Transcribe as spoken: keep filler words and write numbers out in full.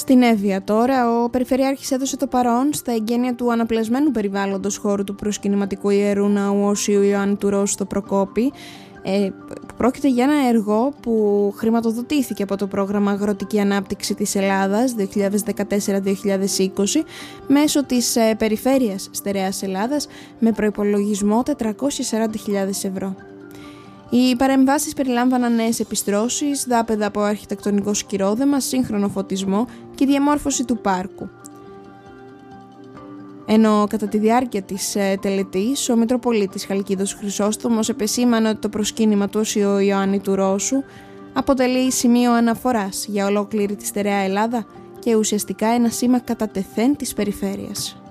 Στην Εύβοια τώρα, ο Περιφερειάρχης έδωσε το παρόν στα εγγένεια του αναπλασμένου περιβάλλοντος χώρου του προσκυνηματικού ιερού ναού Οσίου Ιωάννη του Ρώσου στο Προκόπη. Ε, πρόκειται για ένα έργο που χρηματοδοτήθηκε από το πρόγραμμα Αγροτική Ανάπτυξη της Ελλάδας δύο χιλιάδες δεκατέσσερα δύο χιλιάδες είκοσι μέσω της ε, Περιφέρειας Στερεάς Ελλάδας με προϋπολογισμό τετρακόσιες σαράντα χιλιάδες ευρώ. Οι παρεμβάσεις περιλάμβαναν νέες επιστρώσεις, δάπεδα από αρχιτεκτονικό σκυρόδεμα, σύγχρονο φωτισμό και διαμόρφωση του πάρκου. Ενώ κατά τη διάρκεια της ε, τελετής, ο Μητροπολίτης Χαλκίδος Χρυσόστομος επεσήμανε ότι το προσκύνημα του Οσίου Ιωάννη του Ρώσου αποτελεί σημείο αναφοράς για ολόκληρη τη στερεά Ελλάδα και ουσιαστικά ένα σήμα κατά τεθέν της περιφέρειας.